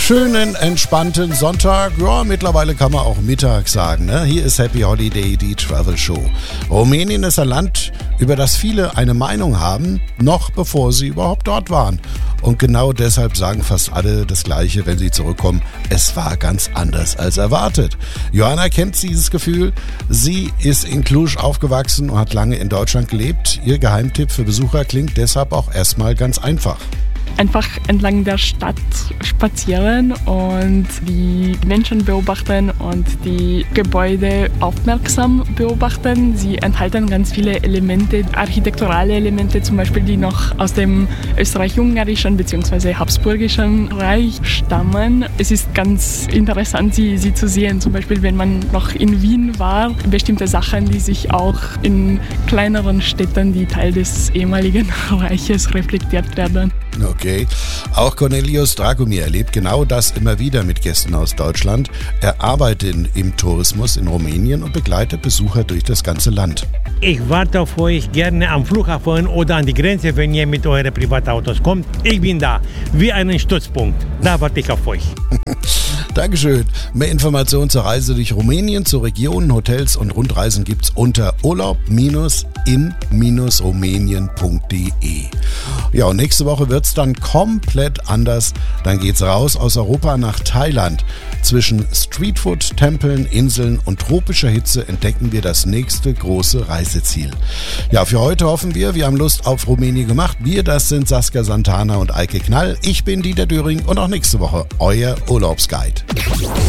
Schönen, entspannten Sonntag. Ja, mittlerweile kann man auch Mittag sagen. Ne? Hier ist Happy Holiday, die Travel Show. Rumänien ist ein Land, über das viele eine Meinung haben, noch bevor sie überhaupt dort waren. Und genau deshalb sagen fast alle das Gleiche, wenn sie zurückkommen. Es war ganz anders als erwartet. Johanna kennt dieses Gefühl. Sie ist in Cluj aufgewachsen und hat lange in Deutschland gelebt. Ihr Geheimtipp für Besucher klingt deshalb auch erstmal ganz einfach. Einfach entlang der Stadt spazieren und die Menschen beobachten und die Gebäude aufmerksam beobachten. Sie enthalten ganz viele Elemente, architekturale Elemente zum Beispiel, die noch aus dem österreich-ungarischen bzw. habsburgischen Reich stammen. Es ist ganz interessant, sie zu sehen. Zum Beispiel, wenn man noch in Wien war, bestimmte Sachen, die sich auch in kleineren Städten, die Teil des ehemaligen Reiches reflektiert werden. Okay, auch Cornelius Dragomir erlebt genau das immer wieder mit Gästen aus Deutschland. Er arbeitet im Tourismus in Rumänien und begleitet Besucher durch das ganze Land. Ich warte auf euch gerne am Flughafen oder an die Grenze, wenn ihr mit euren Privatautos kommt. Ich bin da, wie einen Stützpunkt. Da warte ich auf euch. Dankeschön. Mehr Informationen zur Reise durch Rumänien, zu Regionen, Hotels und Rundreisen gibt's unter urlaub-in-rumänien.de. Ja, und nächste Woche wird's dann komplett anders. Dann geht's raus aus Europa nach Thailand. Zwischen Streetfood, Tempeln, Inseln und tropischer Hitze entdecken wir das nächste große Reiseziel. Ja, für heute hoffen wir haben Lust auf Rumänien gemacht. Wir, das sind Saskia Santana und Eike Knall. Ich bin Dieter Döring und auch nächste Woche euer Urlaubsguide.